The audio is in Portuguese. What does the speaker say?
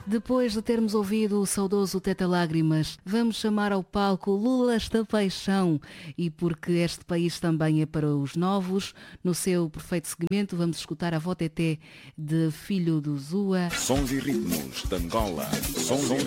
Depois de termos ouvido o saudoso Teta Lágrimas, vamos chamar ao palco Lulas da Paixão. E porque este país também é para os novos, no seu perfeito segmento vamos escutar a Vó Teté de Filho do Zua. Sons e ritmos de Angola. Sons e